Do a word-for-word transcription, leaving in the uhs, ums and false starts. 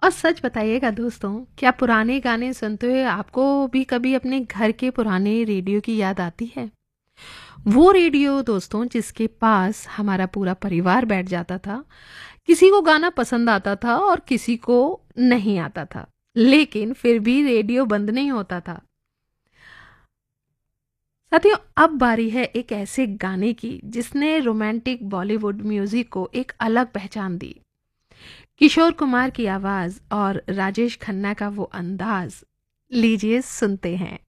और सच बताइएगा दोस्तों, क्या पुराने गाने सुनते हुए आपको भी कभी अपने घर के पुराने रेडियो की याद आती है? वो रेडियो दोस्तों जिसके पास हमारा पूरा परिवार बैठ जाता था। किसी को गाना पसंद आता था और किसी को नहीं आता था, लेकिन फिर भी रेडियो बंद नहीं होता था। साथियों, अब बारी है एक ऐसे गाने की जिसने रोमांटिक बॉलीवुड म्यूजिक को एक अलग पहचान दी। किशोर कुमार की आवाज और राजेश खन्ना का वो अंदाज, लीजिए सुनते हैं।